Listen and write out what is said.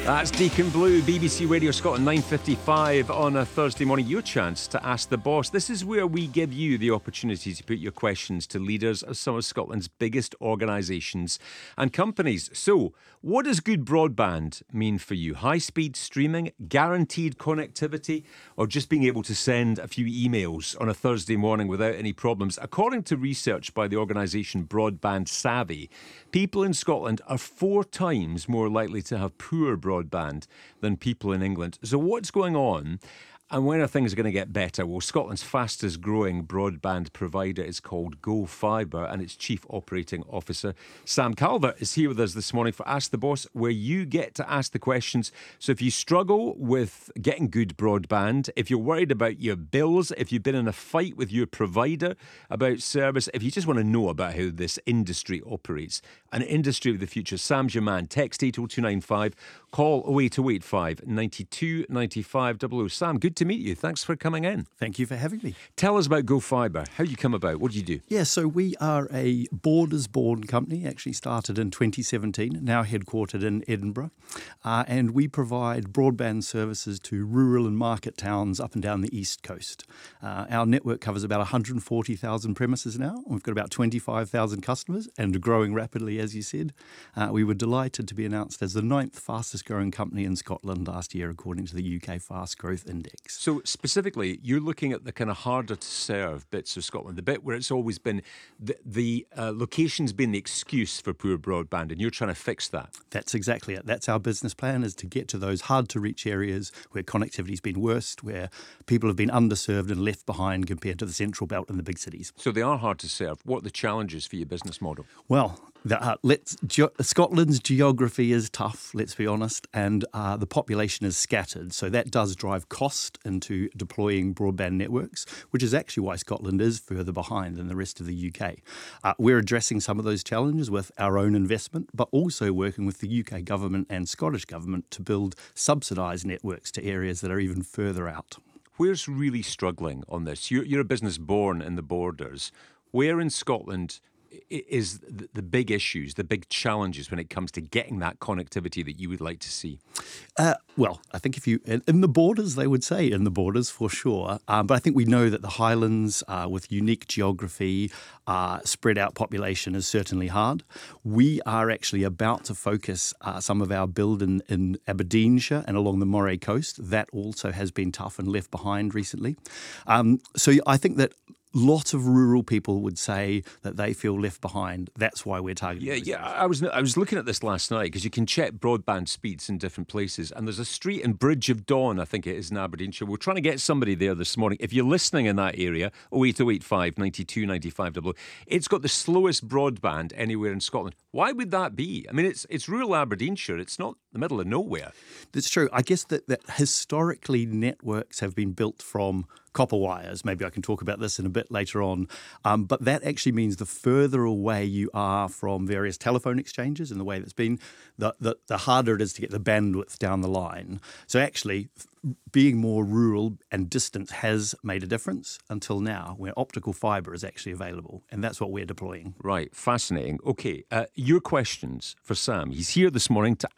That's Deacon Blue, BBC Radio Scotland 9:55 on a Thursday morning. Your chance to ask the boss. This is where we give you the opportunity to put your questions to leaders of some of Scotland's biggest organisations and companies. So, what does good broadband mean for you? High-speed streaming, guaranteed connectivity, or just being able to send a few emails on a Thursday morning without any problems? According to research by the organisation Broadband Savvy, people in Scotland are 4 times more likely to have poor broadband than people in England. So what's going on? And when are things going to get better? Well, Scotland's fastest growing broadband provider is called Go Fibre, and its Chief Operating Officer, Sam Calvert, is here with us this morning for Ask the Boss, where you get to ask the questions. So if you struggle with getting good broadband, if you're worried about your bills, if you've been in a fight with your provider about service, if you just want to know about how this industry operates, an industry of the future, Sam's your man. Text 80295, call 08085 92 95 00. Sam, good to meet you. Thanks for coming in. Thank you for having me. Tell us about Go Fibre. How you come about? What do you do? Yeah, so we are a Borders-born company, actually started in 2017, now headquartered in Edinburgh, and we provide broadband services to rural and market towns up and down the east coast. Our network covers about 140,000 premises now. We've got about 25,000 customers and growing rapidly, as you said. We were delighted to be announced as the 9th fastest growing company in Scotland last year, according to the UK Fast Growth Index. So specifically, you're looking at the kind of harder to serve bits of Scotland, the bit where it's always been the location's been the excuse for poor broadband, and you're trying to fix that. That's exactly it. That's our business plan, is to get to those hard to reach areas where connectivity's been worst, where people have been underserved and left behind compared to the central belt and the big cities. So they are hard to serve. What are the challenges for your business model? Well, Scotland's geography is tough, let's be honest, and the population is scattered. So that does drive cost into deploying broadband networks, which is actually why Scotland is further behind than the rest of the UK. We're addressing some of those challenges with our own investment, but also working with the UK government and Scottish government to build subsidised networks to areas that are even further out. Where's really struggling on this? You're a business born in the borders. Where in Scotland is the big issues, the big challenges when it comes to getting that connectivity that you would like to see? Well, I think if you, in the borders, they would say in the borders for sure. But I think we know that the Highlands, with unique geography, spread out population is certainly hard. We are actually about to focus some of our build in Aberdeenshire and along the Moray coast. That also has been tough and left behind recently. So I think that lots of rural people would say that they feel left behind. That's why we're targeting. Yeah. I was looking at this last night because you can check broadband speeds in different places, and there's a street in Bridge of Dawn, I think it is, in Aberdeenshire. We're trying to get somebody there this morning. If you're listening in that area, 08085 92 95 00. It's got the slowest broadband anywhere in Scotland. Why would that be? I mean, it's rural Aberdeenshire. It's not the middle of nowhere. That's true. I guess that historically networks have been built from copper wires. Maybe I can talk about this in a bit later on. But that actually means the further away you are from various telephone exchanges, and the way that's been, the harder it is to get the bandwidth down the line. So actually, being more rural and distant has made a difference until now, where optical fibre is actually available, and that's what we're deploying. Right, fascinating. Okay, your questions for Sam. He's here this morning to